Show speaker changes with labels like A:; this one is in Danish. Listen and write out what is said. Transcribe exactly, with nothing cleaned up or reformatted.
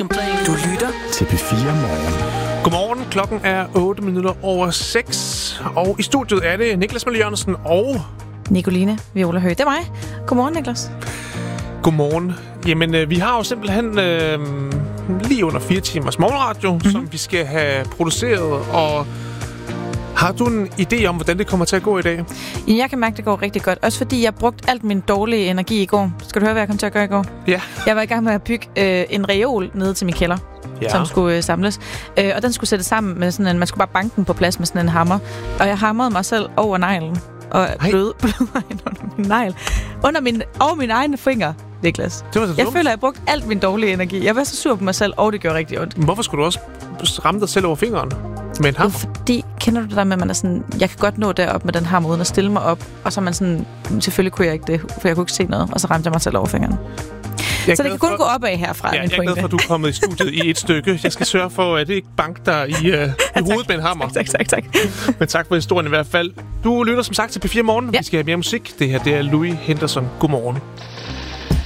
A: Du lytter
B: til P fire Morgen.
C: Godmorgen, klokken er otte minutter over seks, og i studiet er det Niklas Møller Jørgensen og
D: Nicoline Viola Høgh. Det er mig. Godmorgen, Niklas.
C: Godmorgen. Jamen, øh, vi har jo simpelthen øh, lige under fire timers morgenradio, mm-hmm. som vi skal have produceret, og har du en idé om, hvordan det kommer til at gå i dag?
D: Ja, jeg kan mærke, at det går rigtig godt. Også fordi jeg brugte alt min dårlige energi i går. Skal du høre, hvad jeg kom til at gøre i går?
C: Ja.
D: Jeg var i gang med at bygge øh, en reol nede til min kælder, ja. som skulle øh, samles. Øh, og den skulle sættes sammen med sådan en... Man skulle bare banke den på plads med sådan en hammer. Og jeg hamrede mig selv over neglen. Og blød, blød under min negl. Under min, over mine egne fingre, Niklas.
C: Det var så
D: jeg
C: dumt.
D: føler, at jeg brugte alt min dårlige energi. Jeg var så sur på mig selv, og det gjorde rigtig ondt.
C: Hvorfor skulle du også ramme dig selv over fingeren med en hammer?
D: Fordi, kender du det der med, at man er sådan, jeg kan godt nå derop med den hammer, uden at stille mig op. Og så er man sådan, selvfølgelig kunne jeg ikke det, for jeg kunne ikke se noget. Og så ramte jeg mig selv over fingeren. Så det kan kun for, gå opad herfra,
C: ja,
D: min
C: jeg er
D: pointe.
C: glad for, at du er kommet i studiet i et stykke. Jeg skal sørge for, at det ikke banker dig i, uh, ja, i hovedet med en hammer.
D: Tak, tak, tak.
C: Men tak for historien i hvert fald. Du lytter som sagt til P fire Morgen. Ja. Vi skal have mere musik. Det her det er Louis Henderson. Godmorgen.